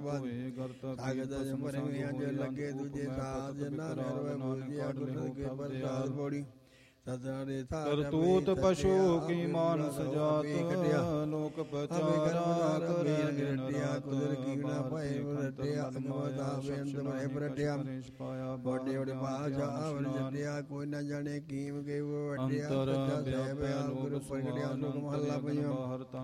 ਸਾਗਤ ਜਮਰੇ ਜੋ ਲੱਗੇ ਦੂਜੇ ਸਾਧ ਜਨਾ ਨਰਵ ਬੂਝਿਆ ਗੁਰਦ ਕੇ ਪ੍ਰਸਾਦ ਬੋੜੀ ਕਰਤੂਤ ਪਸ਼ੂ ਕੀ ਮਾਨਸ ਜਾਤ ਲੋਕ ਪਚਾਰਾ ਕਰੇ ਨਿਰਟਿਆ ਕੁਦਰ ਕੀਣਾ ਭਏ ਵਰਟਿਆ ਅਗਵਦਾ ਬੇਅੰਤ ਮਰੇ ਵਰਟਿਆ ਵੱਡੇ ਵੱਡੇ ਬਾਜਾ ਅਵਰ ਜਟਿਆ ਕੋਈ ਨਾ ਜਾਣੇ ਕੀਮ ਕੇ ਵਟਿਆ ਸੱਚਾ ਸਹਿਬ ਗੁਰੂ ਪ੍ਰਗਟਿਆ ਲੋਕ ਮਹੱਲਾ ਪੰਜਵਾਂ।